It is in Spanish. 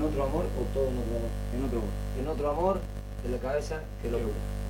otro amor o todo en otro amor? En otro. En otro amor, de la cabeza, que locura.